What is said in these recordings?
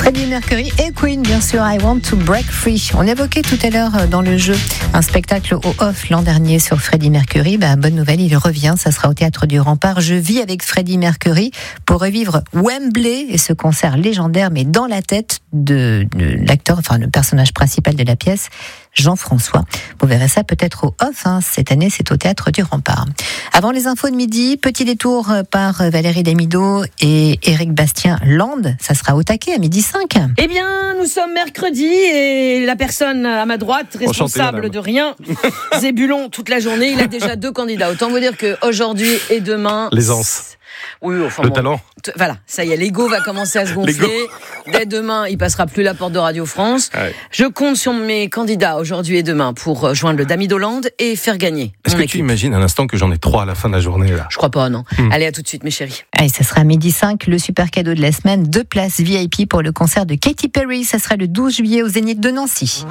Freddie Mercury et Queen, bien sûr, I Want to Break Free. On évoquait tout à l'heure dans le jeu un spectacle au off l'an dernier sur Freddie Mercury. Bonne nouvelle, il revient, ça sera au Théâtre du Rempart. Je vis avec Freddie Mercury pour revivre Wembley et ce concert légendaire, mais dans la tête de l'acteur, enfin le personnage principal de la pièce, Jean-François. Vous verrez ça peut-être au off, cette année c'est au Théâtre du Rempart. Avant les infos de midi, petit détour par Valérie Damido et Éric Bastien-Land, ça sera au taquet à 12h05. Eh bien, nous sommes mercredi et la personne à ma droite, responsable de rien, Zébulon toute la journée, il a déjà 2 candidats. Autant vous dire qu'aujourd'hui et demain... L'aisance. Oui, enfin le talent. Voilà, ça y est, l'ego va commencer à se gonfler. Dès demain, il passera plus la porte de Radio France. Ouais. Je compte sur mes candidats aujourd'hui et demain pour joindre le Damido-Land et faire gagner. Est-ce que tu imagines un instant que j'en ai 3 à la fin de la journée là ? Je crois pas, non. Allez, à tout de suite, mes chéris. Allez, ça sera à 12h05, le super cadeau de la semaine, 2 places VIP pour le concert de Katy Perry. Ça sera le 12 juillet au Zénith de Nancy.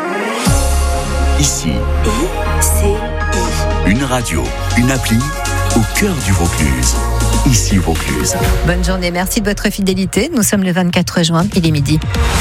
Ici, une radio, une appli au cœur du Vaucluse. Ici Vaucluse. Bonne journée, merci de votre fidélité. Nous sommes le 24 juin, il est midi.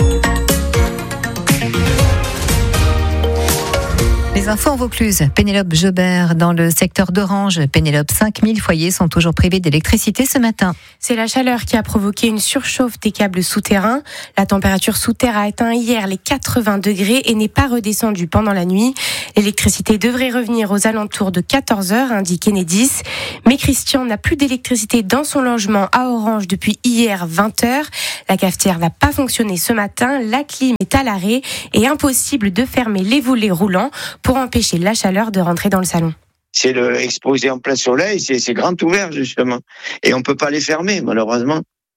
Les infos en Vaucluse. Pénélope Jobert, dans le secteur d'Orange. Pénélope, 5000 foyers sont toujours privés d'électricité ce matin. C'est la chaleur qui a provoqué une surchauffe des câbles souterrains. La température sous terre a atteint hier les 80 degrés et n'est pas redescendue pendant la nuit. L'électricité devrait revenir aux alentours de 14h, indique Enedis. Mais Christian n'a plus d'électricité dans son logement à Orange depuis hier 20h. La cafetière n'a pas fonctionné ce matin. La clim est à l'arrêt et impossible de fermer les volets roulants pour empêcher la chaleur de rentrer dans le salon. C'est exposé en plein soleil, c'est grand ouvert justement. Et on ne peut pas les fermer malheureusement.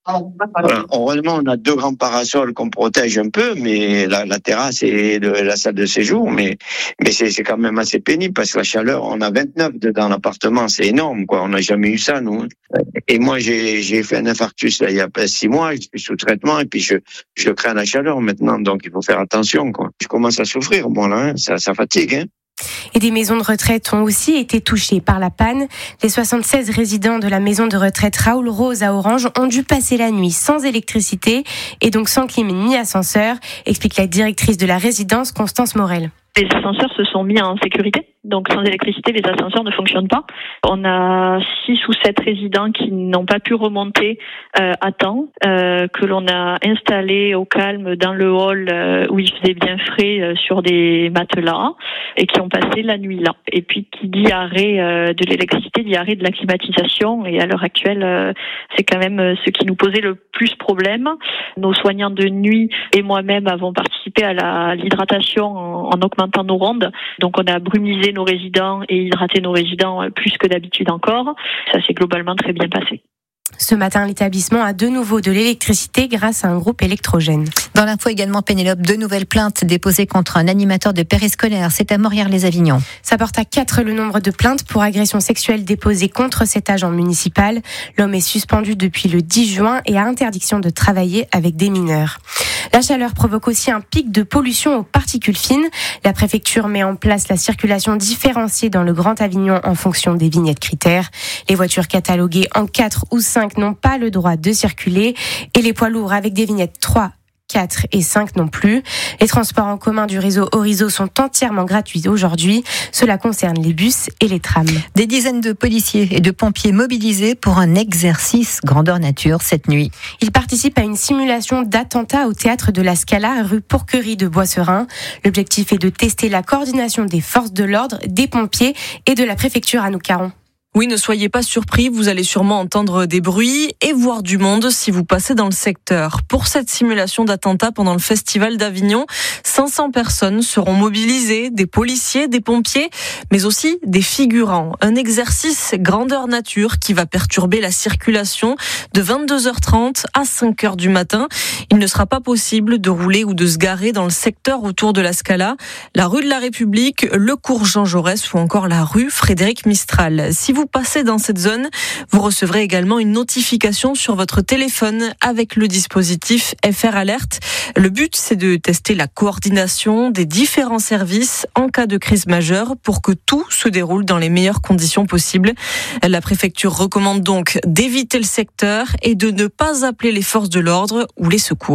Voilà. Heureusement, on a 2 grands parasols qu'on protège un peu, mais la terrasse et la salle de séjour, mais c'est quand même assez pénible parce que la chaleur, on a 29 dans l'appartement, c'est énorme, quoi. On n'a jamais eu ça, nous. Et moi, j'ai fait un infarctus là il y a 6 mois, je suis sous traitement et puis je crains la chaleur maintenant, donc il faut faire attention, quoi. Je commence à souffrir, bon là, ça fatigue, Et des maisons de retraite ont aussi été touchées par la panne. Les 76 résidents de la maison de retraite Raoul Rose à Orange ont dû passer la nuit sans électricité et donc sans clim ni ascenseur, explique la directrice de la résidence Constance Morel. Les ascenseurs se sont mis en sécurité, donc sans électricité, les ascenseurs ne fonctionnent pas. On a 6 ou 7 résidents qui n'ont pas pu remonter à temps, que l'on a installés au calme dans le hall où il faisait bien frais sur des matelas et qui ont passé la nuit là. Et puis qui dit arrêt de l'électricité, dit arrêt de la climatisation et à l'heure actuelle, c'est quand même ce qui nous posait le plus problème. Nos soignants de nuit et moi-même avons participé à l'hydratation en augmentant nos rondes. Donc on a brumisé nos résidents et hydraté nos résidents plus que d'habitude encore. Ça s'est globalement très bien passé. Ce matin, l'établissement a de nouveau de l'électricité grâce à un groupe électrogène. Dans l'info également, Pénélope, 2 nouvelles plaintes déposées contre un animateur de périscolaire. C'est à Morières-les-Avignon. Ça porte à 4 le nombre de plaintes pour agression sexuelle déposées contre cet agent municipal. L'homme est suspendu depuis le 10 juin et a interdiction de travailler avec des mineurs. La chaleur provoque aussi un pic de pollution aux particules fines. La préfecture met en place la circulation différenciée dans le Grand Avignon en fonction des vignettes critères. Les voitures cataloguées en 4 ou 5 n'ont pas le droit de circuler et les poids lourds avec des vignettes 3, 4 et 5 non plus. Les transports en commun du réseau Orizo sont entièrement gratuits aujourd'hui. Cela concerne les bus et les trams. Des dizaines de policiers et de pompiers mobilisés pour un exercice grandeur nature cette nuit. Ils participent à une simulation d'attentat au théâtre de la Scala, rue Pourquerie de Bois-Serein. L'objectif est de tester la coordination des forces de l'ordre, des pompiers et de la préfecture à Noucaron. Oui, ne soyez pas surpris, vous allez sûrement entendre des bruits et voir du monde si vous passez dans le secteur. Pour cette simulation d'attentat pendant le Festival d'Avignon, 500 personnes seront mobilisées, des policiers, des pompiers, mais aussi des figurants. Un exercice grandeur nature qui va perturber la circulation de 22h30 à 5h du matin. Il ne sera pas possible de rouler ou de se garer dans le secteur autour de la Scala, la rue de la République, le cours Jean Jaurès ou encore la rue Frédéric Mistral. Si vous passez dans cette zone, vous recevrez également une notification sur votre téléphone avec le dispositif FR Alert. Le but, c'est de tester la coordination des différents services en cas de crise majeure pour que tout se déroule dans les meilleures conditions possibles. La préfecture recommande donc d'éviter le secteur et de ne pas appeler les forces de l'ordre ou les secours.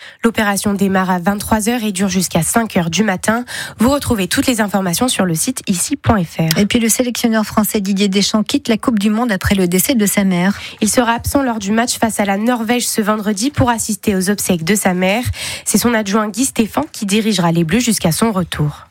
L'opération démarre à 23h et dure jusqu'à 5h du matin. Vous retrouvez toutes les informations sur le site ici.fr. Et puis le sélectionneur français Didier Deschamps quitte la Coupe du Monde après le décès de sa mère. Il sera absent lors du match face à la Norvège ce vendredi pour assister aux obsèques de sa mère. C'est son adjoint Guy Stéphane qui dirigera les Bleus jusqu'à son retour.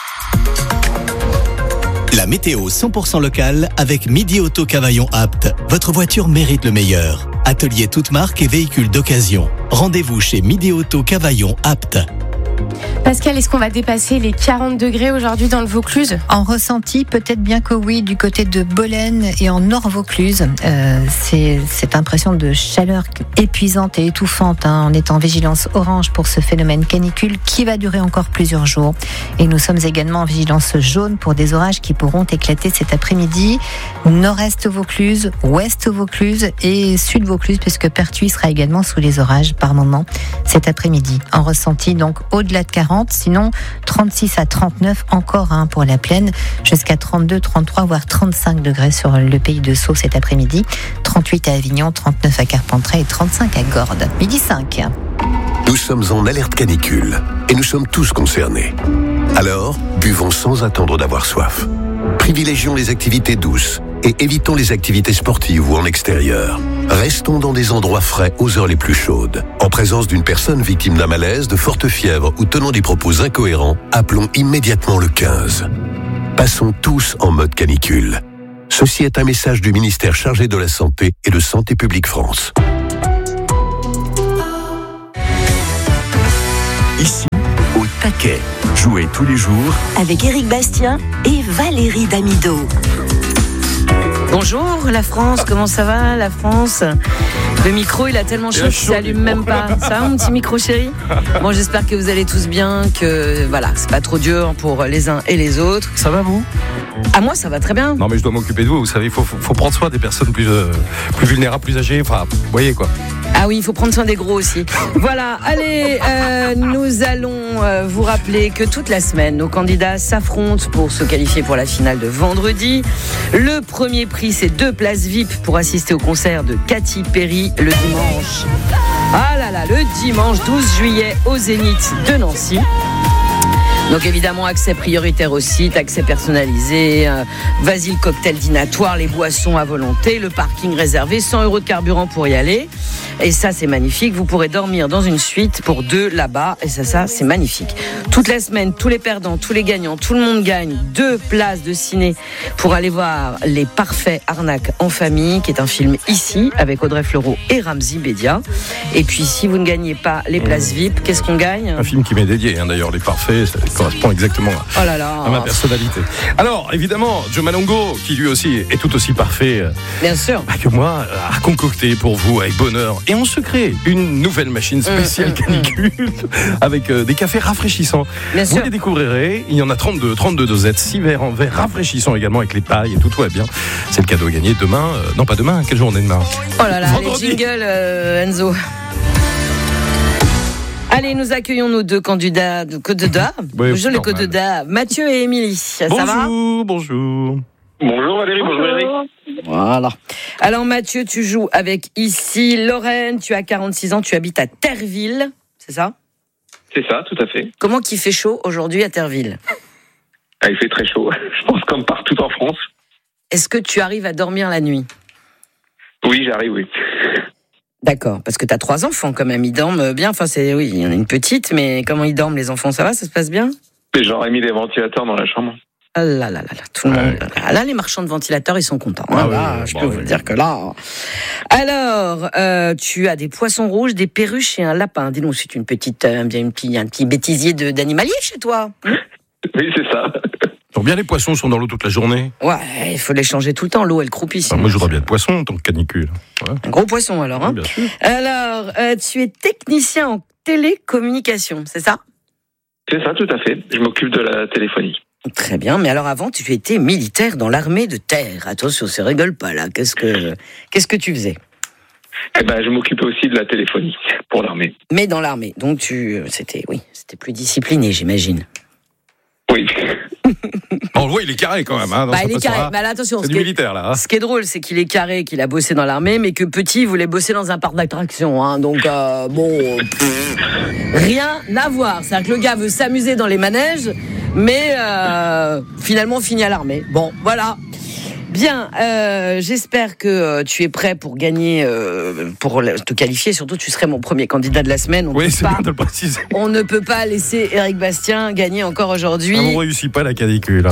La météo 100% locale avec Midi Auto Cavaillon Apt. Votre voiture mérite le meilleur. Atelier toute marque et véhicules d'occasion. Rendez-vous chez Midi Auto Cavaillon Apt. Pascal, est-ce qu'on va dépasser les 40 degrés aujourd'hui dans le Vaucluse ? En ressenti, peut-être bien que oui, du côté de Bolène et en Nord-Vaucluse. C'est cette impression de chaleur épuisante et étouffante. On est en vigilance orange pour ce phénomène canicule qui va durer encore plusieurs jours. Et nous sommes également en vigilance jaune pour des orages qui pourront éclater cet après-midi. Nord-est Vaucluse, ouest Vaucluse et sud Vaucluse, puisque Pertuis sera également sous les orages par moment cet après-midi. En ressenti, donc au-delà de 40, sinon 36 à 39 encore pour la plaine, jusqu'à 32, 33 voire 35 degrés sur le pays de Sceaux cet après-midi, 38 à Avignon, 39 à Carpentras et 35 à Gordes. Midi 5. Nous sommes en alerte canicule et nous sommes tous concernés. Alors, buvons sans attendre d'avoir soif. Privilégions les activités douces et évitons les activités sportives ou en extérieur. Restons dans des endroits frais aux heures les plus chaudes. En présence d'une personne victime d'un malaise, de forte fièvre ou tenant des propos incohérents, appelons immédiatement le 15. Passons tous en mode canicule. Ceci est un message du ministère chargé de la Santé et de Santé publique France. Ici, au taquet. Jouez tous les jours avec Éric Bastien et Valérie Damido. Bonjour la France, comment ça va la France ? Le micro il a tellement chaud qu'il s'allume même pas. Ça va mon petit micro chéri ? Bon, j'espère que vous allez tous bien, que voilà, c'est pas trop dur pour les uns et les autres. Ça va vous ? Ah moi ça va très bien. Non mais je dois m'occuper de vous savez, il faut prendre soin des personnes plus vulnérables, plus âgées, enfin, vous voyez quoi. Ah oui, il faut prendre soin des gros aussi. Voilà, allez, nous allons vous rappeler que toute la semaine, nos candidats s'affrontent pour se qualifier pour la finale de vendredi. Le premier prix, c'est 2 places VIP pour assister au concert de Katy Perry le dimanche. Ah là là, le dimanche 12 juillet au Zénith de Nancy. Donc évidemment, accès prioritaire au site, accès personnalisé, vas-y le cocktail dînatoire, les boissons à volonté, le parking réservé, 100 € de carburant pour y aller. Et ça, c'est magnifique. Vous pourrez dormir dans une suite pour 2 là-bas. Et ça, c'est magnifique. Toute la semaine, tous les perdants, tous les gagnants, tout le monde gagne 2 places de ciné pour aller voir Les Parfaits Arnaques en famille, qui est un film ici, avec Audrey Fleurot et Ramzy Bedia. Et puis, si vous ne gagnez pas les places VIP, qu'est-ce qu'on gagne ? Un film qui m'est dédié, d'ailleurs, Les Parfaits, ça correspond exactement à ma personnalité. Alors, évidemment, Joe Malongo, qui lui aussi est tout aussi parfait bien sûr. Que moi, a concocté pour vous, avec bonheur, et en secret, une nouvelle machine spéciale canicule, avec des cafés rafraîchissants. Bien vous sûr. les découvrirez, il y en a 32 dosettes, 6 verres en verre rafraîchissants également, avec les pailles et tout va bien. C'est le cadeau gagné demain, non pas demain, quelle journée demain ? Oh là là, vendredi. Les jingles, Enzo. Allez, nous accueillons nos 2 candidats de Côte-d'Or. Oui, bonjour les Côte-d'Or, Mathieu et Émilie. Ça va ? Bonjour. Bonjour Valérie, bonjour Eric. Voilà. Alors Mathieu, tu joues avec ici Lorraine, tu as 46 ans, tu habites à Terreville, c'est ça ? C'est ça, tout à fait. Comment qu'il fait chaud aujourd'hui à Terreville ? Il fait très chaud, je pense comme partout en France. Est-ce que tu arrives à dormir la nuit ? Oui, j'arrive, oui. D'accord, parce que tu as 3 enfants quand même, ils dorment bien, enfin oui, il y en a une petite, mais comment ils dorment les enfants, ça va, ça se passe bien ? J'aurais mis des ventilateurs dans la chambre. Ah là là là, tout le monde. Là, les marchands de ventilateurs, ils sont contents. Je peux vous le dire que là. Alors, tu as des poissons rouges, des perruches et un lapin. Dis-nous, c'est un petit bêtisier d'animalier chez toi. Oui, c'est ça. Donc bien les poissons sont dans l'eau toute la journée. Ouais, il faut les changer tout le temps. L'eau, elle croupit. Moi, je voudrais bien de poissons en tant que canicule. Ouais. Un gros poisson alors. Hein. Oui, bien sûr. Alors, tu es technicien en télécommunication, c'est ça ? C'est ça, tout à fait. Je m'occupe de la téléphonie. Très bien, mais alors avant, tu étais militaire dans l'armée de terre. Attention, ça rigole pas là. Qu'est-ce que tu faisais ? Je m'occupais aussi de la téléphonie pour l'armée. Mais dans l'armée, donc c'était plus discipliné, j'imagine. Oui. On le voit, il est carré quand même. Hein, il est carré. Mais attention, c'est du militaire là. Hein. Ce qui est drôle, c'est qu'il est carré, qu'il a bossé dans l'armée, mais que petit, il voulait bosser dans un parc d'attractions. Hein, donc rien à voir. C'est-à-dire que le gars veut s'amuser dans les manèges, mais finalement finit à l'armée. Bon, voilà. Bien, j'espère que tu es prêt pour gagner, pour te qualifier. Surtout, tu serais mon premier candidat de la semaine. Oui, c'est bien de le préciser. On ne peut pas laisser Éric Bastien gagner encore aujourd'hui. On ne réussit pas la canicule.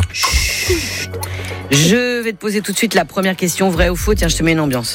Je vais te poser tout de suite la première question, vrai ou faux. Tiens, je te mets une ambiance.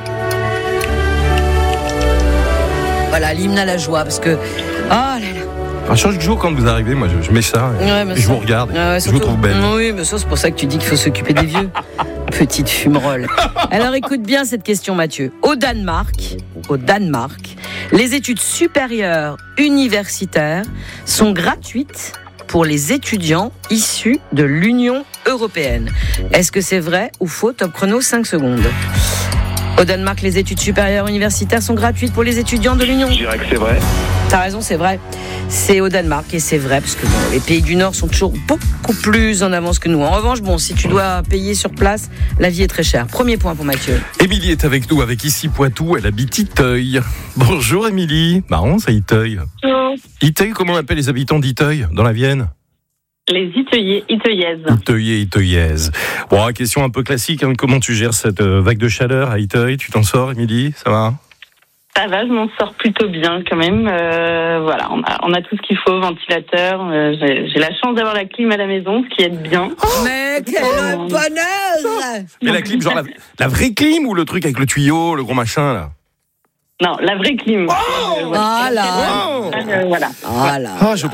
Voilà, l'hymne à la joie, parce que... Oh là là. Chaque jour, quand vous arrivez, moi, je mets ça et je vous regarde. Je vous trouve belle. Oui, mais ça, c'est pour ça que tu dis qu'il faut s'occuper des vieux. Petite fumerolle. Alors, écoute bien cette question, Mathieu. Au Danemark, les études supérieures universitaires sont gratuites pour les étudiants issus de l'Union européenne. Est-ce que c'est vrai ou faux? Top chrono, 5 secondes. Au Danemark, les études supérieures universitaires sont gratuites pour les étudiants de l'Union. Je dirais que c'est vrai. T'as raison, c'est vrai. C'est au Danemark et c'est vrai parce que les pays du Nord sont toujours beaucoup plus en avance que nous. En revanche, si tu dois payer sur place, la vie est très chère. Premier point pour Mathieu. Émilie est avec nous, avec ici Poitou. Elle habite Iteuil. Bonjour Émilie. Marrant, ça Iteuil. Bonjour. Iteuil, comment on appelle les habitants d'Iteuil dans la Vienne? Les Iteuillais, Iteuillaises. Iteuillais, Iteuillaises. Bon, question un peu classique. Hein. Comment tu gères cette vague de chaleur à Iteuil? Tu t'en sors, Émilie? Ça va? Ça va, je m'en sors plutôt bien quand même. Voilà, on a tout ce qu'il faut, ventilateur. J'ai la chance d'avoir la clim à la maison, ce qui aide bien. Oh, mais quel bonheur! Mais la clim, genre la vraie clim ou le truc avec le tuyau, le gros machin là? Non, la vraie clim. Voilà. Voilà. Voilà. Ah, je